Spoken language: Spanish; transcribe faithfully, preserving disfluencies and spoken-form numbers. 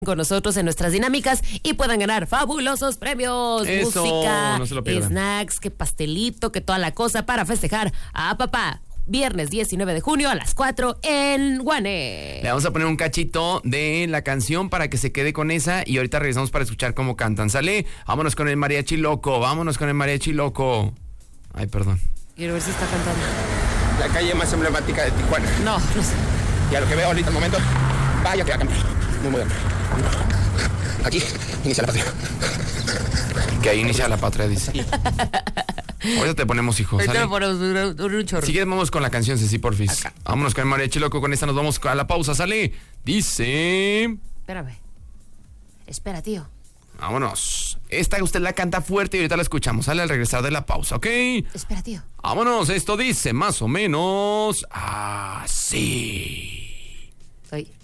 con nosotros en nuestras dinámicas y puedan ganar fabulosos premios. Eso, música, no se lo pierdan. snacks, que pastelito, que toda la cosa para festejar a papá. Viernes diecinueve de junio a las cuatro en Guane. Le vamos a poner un cachito de la canción para que se quede con esa y ahorita regresamos para escuchar cómo cantan. ¿Sale? Vámonos con el mariachi loco, vámonos con el mariachi loco. Ay, perdón. Quiero ver si está cantando. La calle más emblemática de Tijuana. No, no sé. Y a lo que veo ahorita al momento, vaya que va a cambiar. Muy moderno. Aquí inicia la patria. Que ahí inicia la patria, dice. Ahorita te ponemos, hijo. Ahorita ¿sale? me ponemos un, un chorro. Si quieres, vamos con la canción, Ceci, porfis. Acá. Vámonos con el mariachi loco, con esta nos vamos a la pausa, ¿sale? Dice... Espérame. Espera, tío. Vámonos. Esta usted la canta fuerte y ahorita la escuchamos. Sale al regresar de la pausa, ¿ok? Espera, tío. Vámonos, esto dice más o menos así. Soy...